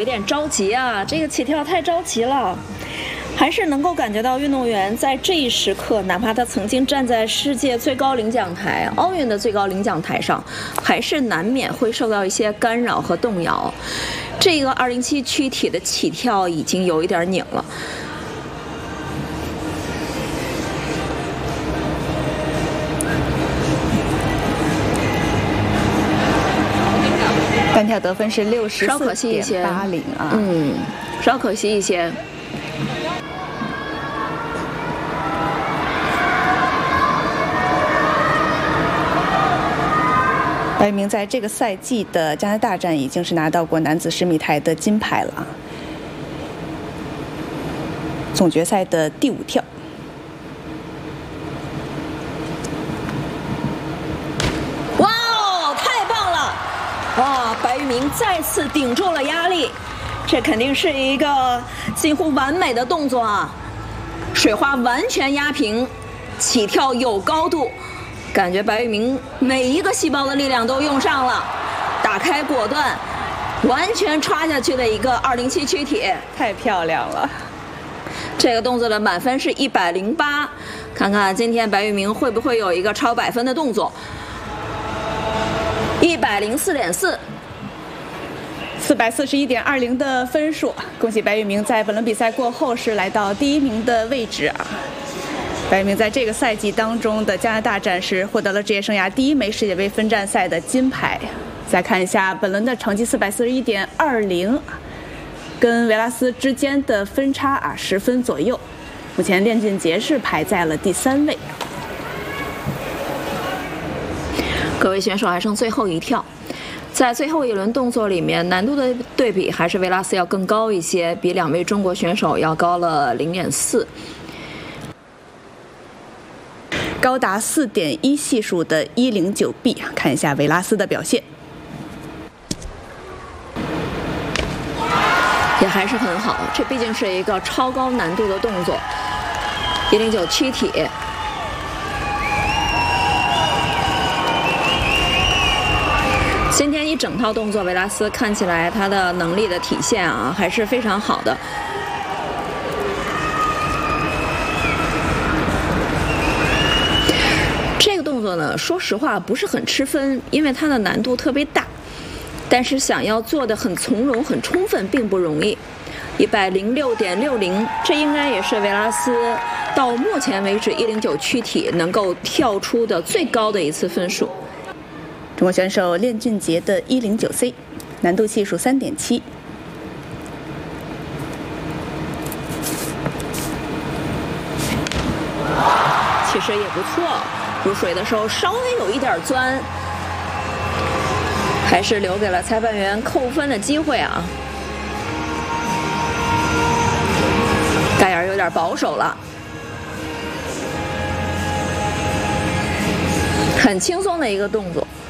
点着急啊，这个起跳太着急了。还是能够感觉到运动员在这一时刻，哪怕他曾经站在世界最高领奖台、奥运的最高领奖台上，还是难免会受到一些干扰和动摇。这个207躯体的起跳已经有一点拧了。 单跳得分是64.80啊， 稍可惜一些。 白宇明在这个赛季的加拿大站已经是拿到过男子10米台的金牌了啊，总决赛的第5跳。 哇哦，太棒了！哇，白宇明再次顶住了压力，这肯定是一个近乎完美的动作啊！水花完全压平，起跳有高度。感觉白宇明每一个细胞的力量都用上了，打开果断，完全插下去的一个207躯体， 太漂亮了。 这个动作的满分是108，看看今天白宇明会不会有一个超100分的动作。104.4。 441.20的分数，恭喜白宇明在本轮比赛过后是来到第1名的位置啊。白宇明在这个赛季当中的加拿大站是获得了职业生涯第1枚世界杯分站赛的金牌。再看一下本轮的成绩441.20，跟维拉斯之间的分差10分左右。目前练俊杰是排在了第3位。 各位选手还剩最后一跳，在最后一轮动作里面，难度的对比还是维拉斯要更高一些，比2位中国选手要高了0.4。 高达4.1系数的109B， 看一下维拉斯的表现， 也还是很好。这毕竟是一个超高难度的动作，109躯体。今天一整套动作，维拉斯看起来他的能力的体现啊，还是非常好的。这个动作呢，说实话不是很吃分，因为它的难度特别大，但是想要做得很从容、很充分，并不容易。106.60，这应该也是维拉斯到目前为止109躯体能够跳出的最高的一次分数。 中国选手练俊杰的109C， 难度系数3.7。 其实也不错，入水的时候稍微有一点钻，还是留给了裁判员扣分的机会啊。盖尔有点保守了，很轻松的一个动作。